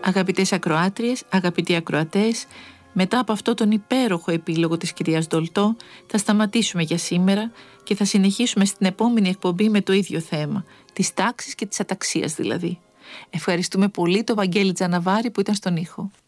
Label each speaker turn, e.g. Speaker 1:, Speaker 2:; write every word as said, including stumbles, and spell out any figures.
Speaker 1: Αγαπητές ακροάτριες, αγαπητοί ακροατές, μετά από αυτό τον υπέροχο επίλογο της κυρίας Ντολτό θα σταματήσουμε για σήμερα και θα συνεχίσουμε στην επόμενη εκπομπή με το ίδιο θέμα, της τάξης και της αταξίας δηλαδή. Ευχαριστούμε πολύ τον Βαγγέλη Τζαναβάρη που ήταν στον ήχο.